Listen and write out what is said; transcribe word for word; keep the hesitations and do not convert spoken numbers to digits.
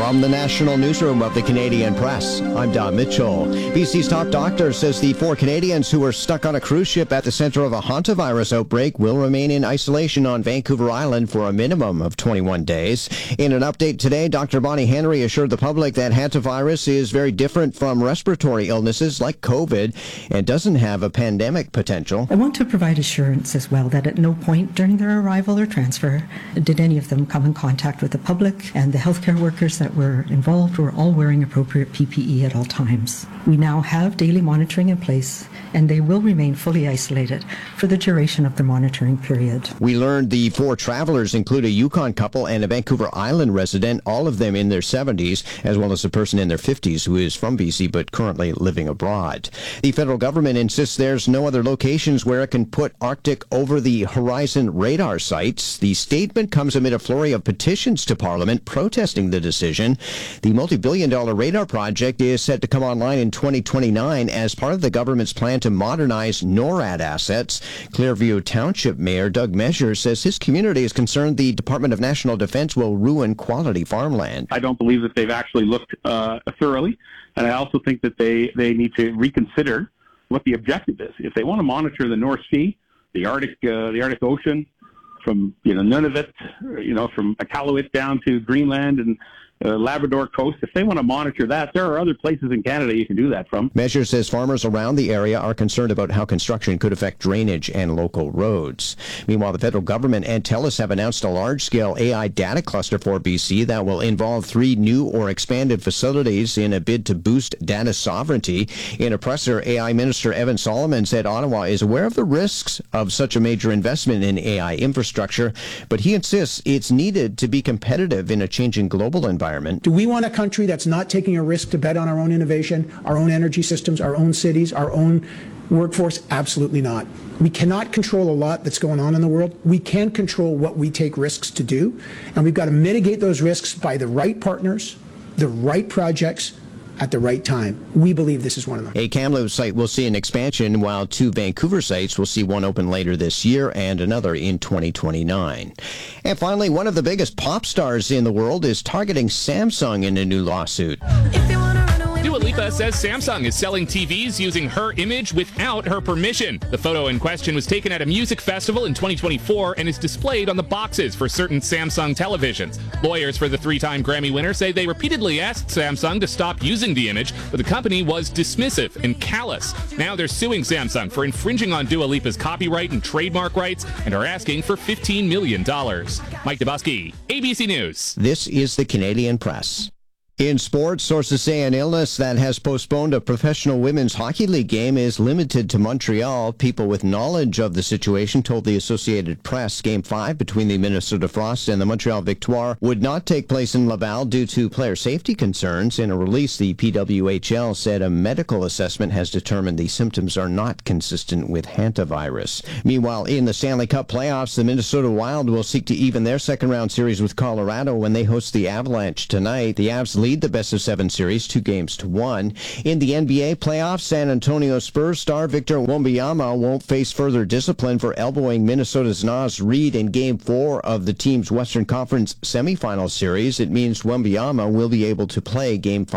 From the National Newsroom of the Canadian Press, I'm Don Mitchell. B C's top doctor says the four Canadians who were stuck on a cruise ship at the center of a hantavirus outbreak will remain in isolation on Vancouver Island for a minimum of twenty-one days. In an update today, Doctor Bonnie Henry assured the public that hantavirus is very different from respiratory illnesses like COVID and doesn't have a pandemic potential. I want to provide assurance as well that at no point during their arrival or transfer did any of them come in contact with the public, and the healthcare workers that were involved were all wearing appropriate P P E at all times. We now have daily monitoring in place, and they will remain fully isolated for the duration of the monitoring period. We learned the four travelers include a Yukon couple and a Vancouver Island resident, all of them in their seventies, as well as a person in their fifties who is from B C but currently living abroad. The federal government insists there's no other locations where it can put Arctic over-the-horizon radar sites. The statement comes amid a flurry of petitions to Parliament protesting the decision. The multi-billion dollar radar project is set to come online in twenty twenty-nine as part of the government's plan to modernize NORAD assets. Clearview Township Mayor Doug Measures says his community is concerned the Department of National Defense will ruin quality farmland. I don't believe that they've actually looked uh, thoroughly, and I also think that they, they need to reconsider what the objective is. If they want to monitor the North Sea, the Arctic, uh, the Arctic Ocean, from you know Nunavut, you know from Iqaluit down to Greenland and Uh, Labrador coast, if they want to monitor that, there are other places in Canada you can do that from. Measures says farmers around the area are concerned about how construction could affect drainage and local roads. Meanwhile, the federal government and TELUS have announced a large-scale A I data cluster for B C that will involve three new or expanded facilities in a bid to boost data sovereignty. In a presser, A I Minister Evan Solomon said Ottawa is aware of the risks of such a major investment in A I infrastructure, but he insists it's needed to be competitive in a changing global environment. Do we want a country that's not taking a risk to bet on our own innovation, our own energy systems, our own cities, our own workforce? Absolutely not. We cannot control a lot that's going on in the world. We can control what we take risks to do, and we've got to mitigate those risks by the right partners, the right projects, at the right time. We believe this is one of them. A Kamloops site will see an expansion, while two Vancouver sites will see one open later this year and another in twenty twenty-nine. And finally, one of the biggest pop stars in the world is targeting Samsung in a new lawsuit. If you wanna run away, Dua Lipa says Samsung is selling T Vs using her image without her permission. The photo in question was taken at a music festival in twenty twenty-four and is displayed on the boxes for certain Samsung televisions. Lawyers for the three-time Grammy winner say they repeatedly asked Samsung to stop using the image, but the company was dismissive and callous. Now they're suing Samsung for infringing on Dua Lipa's copyright and trademark rights and are asking for fifteen million dollars. Mike Dubosky, A B C News. This is the Canadian Press. In sports, sources say an illness that has postponed a professional women's hockey league game is limited to Montreal. People with knowledge of the situation told the Associated Press Game five between the Minnesota Frost and the Montreal Victoire would not take place in Laval due to player safety concerns. In a release, the P W H L said a medical assessment has determined the symptoms are not consistent with hantavirus. Meanwhile, in the Stanley Cup playoffs, the Minnesota Wild will seek to even their second-round series with Colorado when they host the Avalanche tonight. The Avs lead the best-of-seven series two games to one. In the N B A playoffs, San Antonio Spurs star Victor Wembanyama won't face further discipline for elbowing Minnesota's Naz Reid in Game four of the team's Western Conference semifinal series. It means Wembanyama will be able to play Game five